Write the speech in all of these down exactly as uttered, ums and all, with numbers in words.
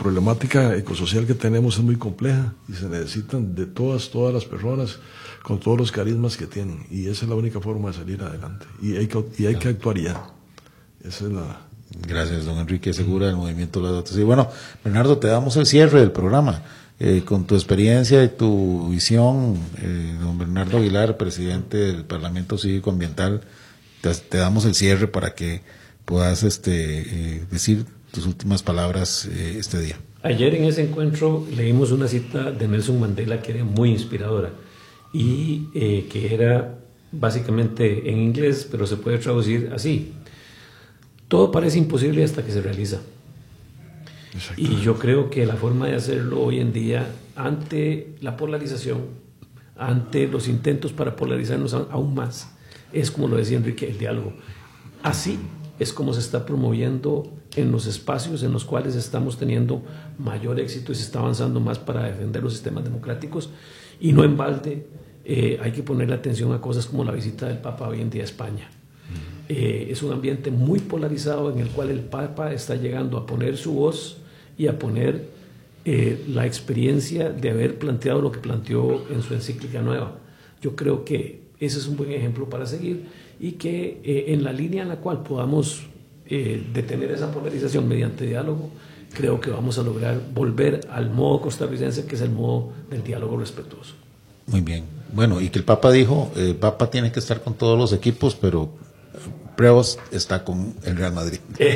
problemática ecosocial que tenemos es muy compleja y se necesitan de todas, todas las personas con todos los carismas que tienen, y esa es la única forma de salir adelante, y hay que, y hay que actuar ya. Esa es la... Gracias, don Enrique Segura, del Movimiento de los Datos. Y bueno, Bernardo, te damos el cierre del programa. Eh, con tu experiencia y tu visión, eh, don Bernardo Aguilar, presidente del Parlamento Cívico Ambiental, te, te damos el cierre para que puedas este, eh, decir tus últimas palabras eh, este día. Ayer en ese encuentro leímos una cita de Nelson Mandela que era muy inspiradora y eh, que era básicamente en inglés, pero se puede traducir así: todo parece imposible hasta que se realiza. Y yo creo que la forma de hacerlo hoy en día, ante la polarización, ante los intentos para polarizarnos aún más, es, como lo decía Enrique, el diálogo. Así es como se está promoviendo en los espacios en los cuales estamos teniendo mayor éxito y se está avanzando más para defender los sistemas democráticos, y no en balde eh, hay que ponerle atención a cosas como la visita del Papa hoy en día a España. Eh, es un ambiente muy polarizado en el cual el Papa está llegando a poner su voz y a poner eh, la experiencia de haber planteado lo que planteó en su encíclica nueva. Yo creo que ese es un buen ejemplo para seguir, y que eh, en la línea en la cual podamos eh, detener esa polarización mediante diálogo, creo que vamos a lograr volver al modo costarricense, que es el modo del diálogo respetuoso. Muy bien. Bueno, y que el Papa dijo, el eh, Papa tiene que estar con todos los equipos, pero Prevost está con el Real Madrid.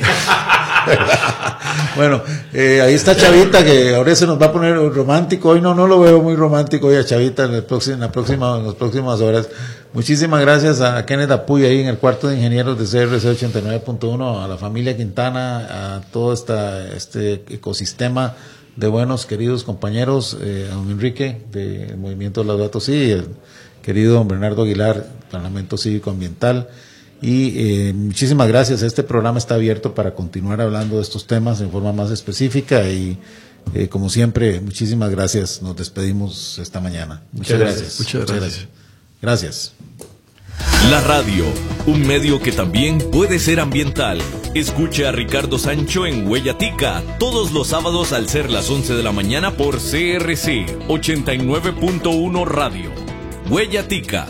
Bueno, eh, ahí está Chavita, que ahora se nos va a poner romántico. Hoy no, no lo veo muy romántico hoy a Chavita en, el próximo, en, la próxima, en las próximas horas. Muchísimas gracias a Kenneth Apuy ahí en el cuarto de ingenieros de C R C ochenta y nueve punto uno, a la familia Quintana, a todo esta, este ecosistema de buenos, queridos compañeros, eh, a don Enrique del Movimiento de los Datos, sí, el querido don Bernardo Aguilar, Parlamento Cívico Ambiental. Y eh, muchísimas gracias. Este programa está abierto para continuar hablando de estos temas en forma más específica, y eh, como siempre, muchísimas gracias. Nos despedimos esta mañana. Muchas, Muchas gracias. gracias. Muchas Muchas gracias. Gracias. La radio, un medio que también puede ser ambiental. Escuche a Ricardo Sancho en Huella Tica todos los sábados al ser las once de la mañana por C R C ochenta y nueve punto uno Radio. Huella Tica.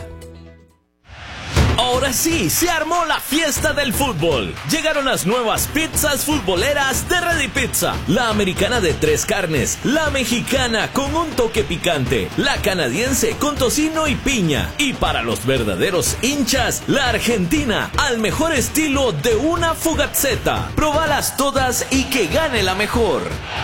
Ahora sí, se armó la fiesta del fútbol. Llegaron las nuevas pizzas futboleras de Ready Pizza. La americana de tres carnes, la mexicana con un toque picante, la canadiense con tocino y piña. Y para los verdaderos hinchas, la argentina, al mejor estilo de una fugazzetta. Probalas todas y que gane la mejor.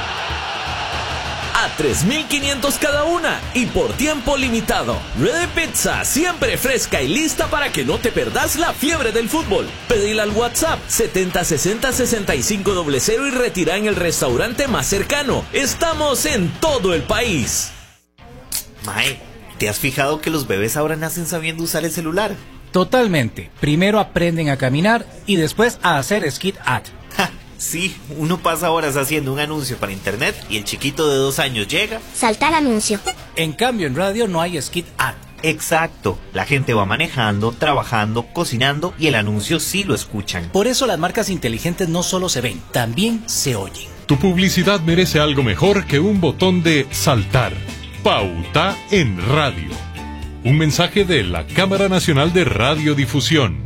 A tres mil quinientos cada una y por tiempo limitado. Ready Pizza, siempre fresca y lista para que no te perdas la fiebre del fútbol. Pedila al WhatsApp setenta sesenta sesenta y cinco cero cero y retira en el restaurante más cercano. Estamos en todo el país. Mae, ¿te has fijado que los bebés ahora nacen sabiendo usar el celular? Totalmente. Primero aprenden a caminar y después a hacer skid at. Sí, uno pasa horas haciendo un anuncio para internet y el chiquito de dos años llega. Saltar anuncio. En cambio, en radio no hay skid ad. Exacto. La gente va manejando, trabajando, cocinando y el anuncio sí lo escuchan. Por eso las marcas inteligentes no solo se ven, también se oyen. Tu publicidad merece algo mejor que un botón de saltar. Pauta en radio. Un mensaje de la Cámara Nacional de Radiodifusión.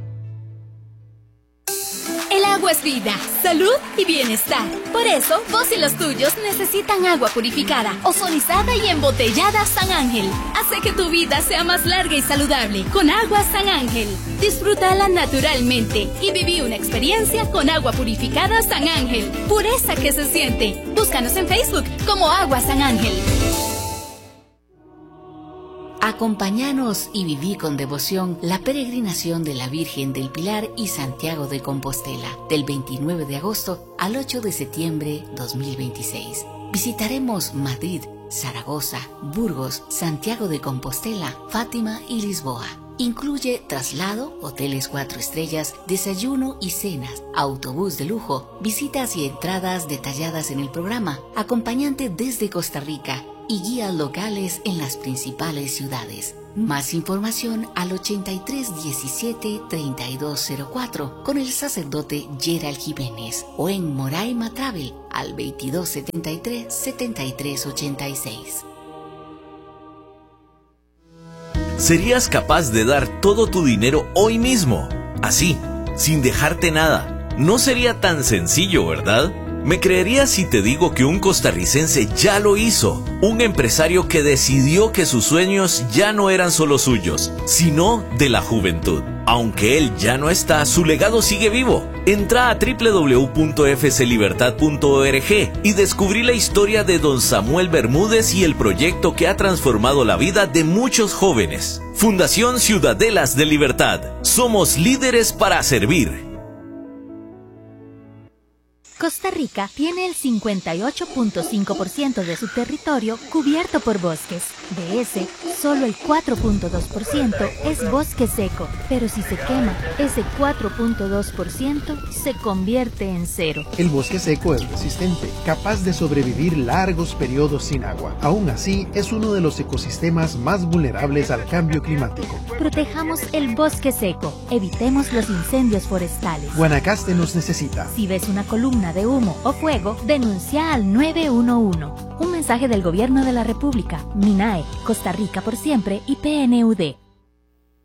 Agua es vida, salud y bienestar. Por eso, vos y los tuyos necesitan agua purificada, ozonizada y embotellada San Ángel. Hace que tu vida sea más larga y saludable con agua San Ángel. Disfrútala naturalmente y viví una experiencia con agua purificada San Ángel. Pureza que se siente. Búscanos en Facebook como Agua San Ángel. Acompáñanos y viví con devoción la peregrinación de la Virgen del Pilar y Santiago de Compostela, del veintinueve de agosto al ocho de septiembre dos mil veintiséis. Visitaremos Madrid, Zaragoza, Burgos, Santiago de Compostela, Fátima y Lisboa. Incluye traslado, hoteles cuatro estrellas, desayuno y cenas, autobús de lujo, visitas y entradas detalladas en el programa, acompañante desde Costa Rica y guías locales en las principales ciudades. Más información al ochenta y tres diecisiete treinta y dos cero cuatro con el sacerdote Gerald Jiménez o en Moraima Travel al veintidós setenta y tres setenta y tres ochenta y seis. ¿Serías capaz de dar todo tu dinero hoy mismo? Así, sin dejarte nada. No sería tan sencillo, ¿verdad? ¿Me creerías si te digo que un costarricense ya lo hizo? Un empresario que decidió que sus sueños ya no eran solo suyos, sino de la juventud. Aunque él ya no está, su legado sigue vivo. Entra a doble u doble u doble u punto f c libertad punto org y descubrí la historia de don Samuel Bermúdez y el proyecto que ha transformado la vida de muchos jóvenes. Fundación Ciudadelas de Libertad. Somos líderes para servir. Costa Rica tiene el cincuenta y ocho punto cinco por ciento de su territorio cubierto por bosques. De ese, solo el cuatro punto dos por ciento es bosque seco, pero si se quema, ese cuatro punto dos por ciento se convierte en cero. El bosque seco es resistente, capaz de sobrevivir largos periodos sin agua. Aún así, es uno de los ecosistemas más vulnerables al cambio climático. Protejamos el bosque seco, evitemos los incendios forestales. Guanacaste nos necesita. Si ves una columna de humo o fuego, denuncia al nueve uno uno. Un mensaje del Gobierno de la República, MINAE, Costa Rica por siempre y P N U D.